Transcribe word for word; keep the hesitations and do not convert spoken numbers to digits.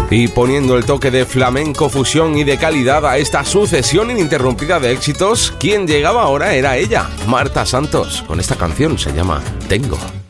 Y poniendo el toque de flamenco, fusión y de calidad a esta sucesión ininterrumpida de éxitos, quien llegaba ahora era ella, Marta Santos, con esta canción, se llama Tengo.